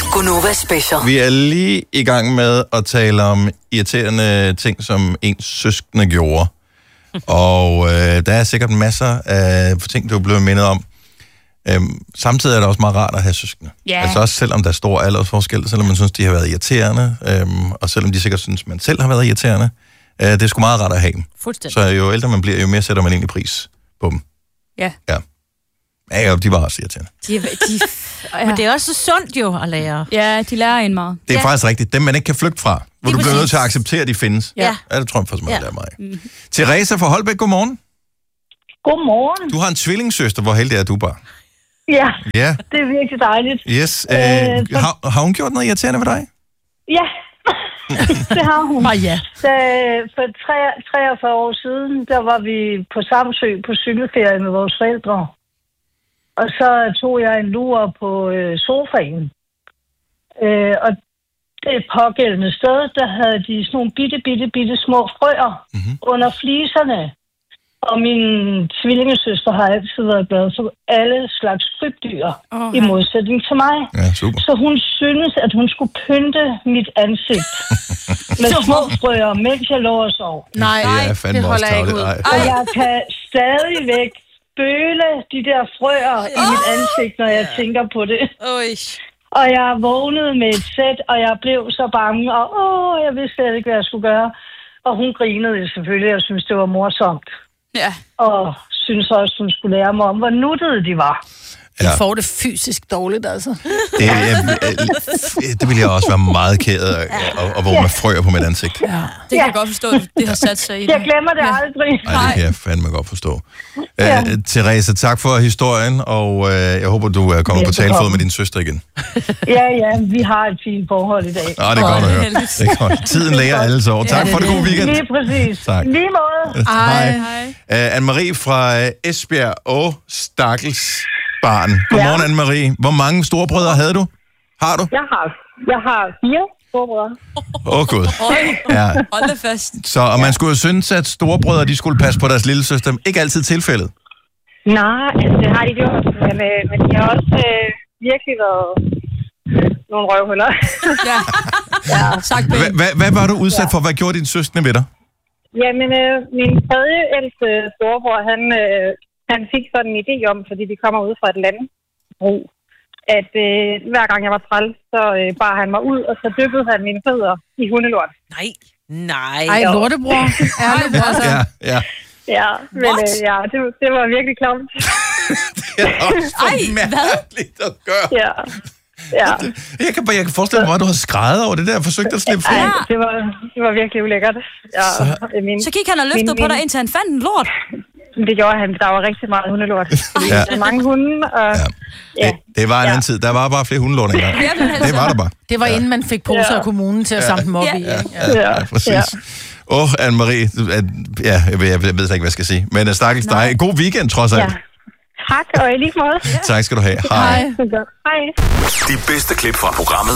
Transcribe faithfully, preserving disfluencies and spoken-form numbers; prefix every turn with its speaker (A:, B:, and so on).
A: Gunova Special.
B: Vi er lige i gang med at tale om irriterende ting, som ens søskende gjorde. Og øh, der er sikkert masser af ting, du er blevet mindet om. Øhm, samtidig er det også meget rart at have søskende.
C: Yeah.
B: Altså også selvom der er stor aldersforskel, selvom man synes, de har været irriterende, øhm, og selvom de sikkert synes, man selv har været irriterende. Øh, det er sgu meget rart at have dem.
C: Fuldstændig.
B: Så jo ældre man bliver, jo mere sætter man egentlig pris på dem.
C: Ja.
B: Ja. Ja, de var også irriterende.
C: De, de, ja. Men det er også så sundt jo at lære.
D: Ja, de lærer en meget.
B: Det er
C: Ja.
B: faktisk rigtigt. Dem, man ikke kan flygte fra. Hvor du bliver nødt til at acceptere, at de findes.
C: Ja.
B: Ja, det tror jeg faktisk, man
C: Ja.
B: lærer mig. Mm. Teresa fra Holbæk, godmorgen.
E: Godmorgen.
B: Du har en tvillingssøster. Hvor heldig er du bare?
E: Ja,
B: Ja,
E: det er virkelig dejligt.
B: yes. Øh,
E: Øh, så-
B: har, har hun gjort noget irriterende ved dig?
E: Ja, det har hun.
D: Og ja.
E: Da, for tre- treogfyrre år siden, der var vi på Samsø på cykelferie med vores forældre. Og så tog jeg en lur på øh, sofaen. Øh, og det pågældende sted, der havde de sådan nogle bitte, bitte, bitte små frøer mm-hmm. under fliserne. Og min tvillingesøster har altid været glad for alle slags krybdyr,
D: Oh,
E: i modsætning til mig.
B: Ja, super.
E: Så hun synes, at hun skulle pynte mit ansigt med små frøer, mens jeg lå og sov.
C: Nej,
B: Det er fandme
C: det
B: også
C: holder jeg ikke
B: tarveligt.
C: ud.
B: Ej.
E: Og jeg kan stadigvæk føle de der frøer i mit ansigt, når jeg tænker på det.
C: Øj.
E: Og jeg vågnede med et sæt, og jeg blev så bange, og åh, jeg vidste slet ikke, hvad jeg skulle gøre. Og hun grinede selvfølgelig, og syntes, det var morsomt.
C: Ja.
E: Og synes også, hun skulle lære mig om, hvor nuttede de var.
D: De
B: Ja.
D: får det fysisk dårligt, altså.
B: Det, jeg, det ville jeg også være meget ked af, at, at vågne med frøer på mit ansigt.
D: Ja.
C: Det kan jeg godt forstå, det har sat sig i det.
E: Jeg glemmer det aldrig.
B: Nej, det kan jeg fandme godt forstå.
E: Ja.
B: Uh, Teresa, tak for historien, og uh, jeg håber, du er kommet på
E: Velbekomme.
B: talefod med din søster igen.
E: Ja, ja, vi har et fint forhold i dag.
B: Ah, det er godt at høre. Det er godt. Tiden lærer alle så. Tak for det gode weekend.
E: Lige præcis.
B: Tak.
E: Lige måde.
B: Hej.
C: Hej.
B: Uh, Anne-Marie fra uh, Esbjerg og Stakkels barn. Godmorgen,
E: Ja.
B: Anne-Marie. Hvor mange storebrødre havde du? Har du?
E: Jeg har, jeg har fire storebrødre.
B: Åh, oh, gud.
C: Øj.
B: Ja.
C: Hold det fast.
B: Så og man skulle jo synes, at storebrødre de skulle passe på deres lille søster. Ikke altid tilfældet.
E: Nej, altså det har de gjort, men, øh, men de har også øh, virkelig været nogle røvhuller.
C: Ja.
E: Ja.
C: Sagt
B: Hva- hva- Hvad var du udsat for? Hvad gjorde din søskende ved dig?
E: Jamen, øh, min tredje ældste storebror, han, øh, han fik sådan en idé om, fordi vi kommer ud fra et landbrug, at øh, hver gang jeg var træls, så øh, bar han mig ud, og så dyppede han mine fødder i hundelort.
C: Nej. Nej.
D: Ej, lortebror. Ærligt, altså.
B: Ja, ja.
E: Ja, men
C: What?
E: øh, ja, det, det var virkelig klamt.
B: Det er også forfærdeligt at gøre.
E: Ja, ja.
B: Jeg kan, bare- jeg kan forestille mig, at du har skræddet over det der og forsøgt at slippe fri.
E: Ej, det var, det var virkelig ulækkert. Ja,
B: Så-
E: min,
C: Så gik han og løftede
E: min-
C: på dig, indtil han fandt en lort.
E: Det gjorde han. Der var rigtig meget hundelort. Fordi
B: Ja.
E: der er mange hunde, og
B: Ja.
E: ja.
B: Det, det var en
E: Ja.
B: anden tid. Der var bare flere hundelort engang.
C: Jamen, altså.
B: Det var der bare.
D: Det var inden man fik poser
E: Ja.
D: af kommunen til at samle dem op
C: Ja.
D: i. Ikke? Ja.
E: Ja,
B: Ja, præcis. Åh, oh, Anne-Marie, du- at, ja, jeg ved, jeg ved slet ikke, hvad jeg skal sige. Men uh, stakkels dig. God weekend, trods alt.
E: Ja. Tak, og i lige måde.
B: Tak skal du have. Hej.
E: Så godt. Hej.
A: De bedste klip fra programmet